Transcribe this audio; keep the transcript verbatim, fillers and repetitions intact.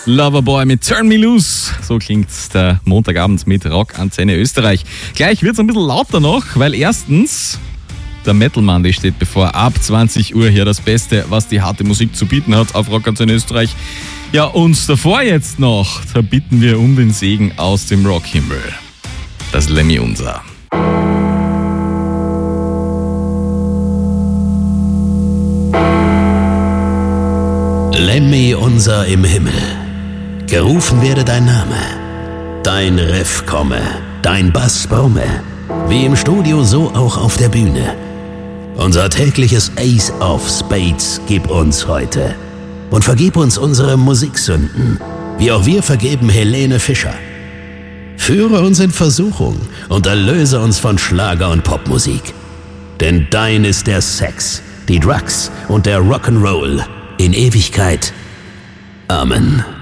Loverboy mit Turn Me Loose. So klingt der Montagabend mit Rock Antenne Österreich. Gleich wird es ein bisschen lauter noch, weil erstens der Metal Monday steht bevor. Ab zwanzig Uhr hier das Beste, was die harte Musik zu bieten hat auf Rock Antenne Österreich. Ja, und davor jetzt noch, da bitten wir um den Segen aus dem Rockhimmel. Das Lemmy Unser. Lemmy Unser im Himmel. Gerufen werde dein Name, dein Riff komme, dein Bass brumme, wie im Studio, so auch auf der Bühne. Unser tägliches Ace of Spades gib uns heute und vergib uns unsere Musiksünden, wie auch wir vergeben Helene Fischer. Führe uns in Versuchung und erlöse uns von Schlager und Popmusik, denn dein ist der Sex, die Drugs und der Rock'n'Roll in Ewigkeit. Amen.